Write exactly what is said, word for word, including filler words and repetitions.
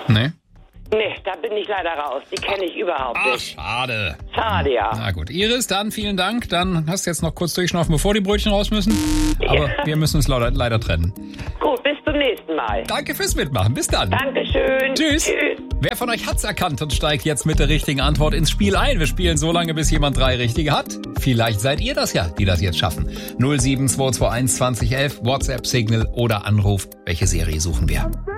Nee. Nee, da bin ich leider raus. Die kenne ich überhaupt Ach, nicht. schade. Schade, ja. Na gut. Iris, dann vielen Dank. Dann hast du jetzt noch kurz durchschnaufen, bevor die Brötchen raus müssen. Aber Ja. wir müssen uns leider, leider trennen. Gut, bis zum nächsten Mal. Danke fürs Mitmachen. Bis dann. Dankeschön. Tschüss. Tschüss. Wer von euch hat's erkannt und steigt jetzt mit der richtigen Antwort ins Spiel ein? Wir spielen so lange, bis jemand drei richtige hat. Vielleicht seid ihr das ja, die das jetzt schaffen. null sieben zwei zwei eins zwanzig elf, WhatsApp, Signal oder Anruf. Welche Serie suchen wir?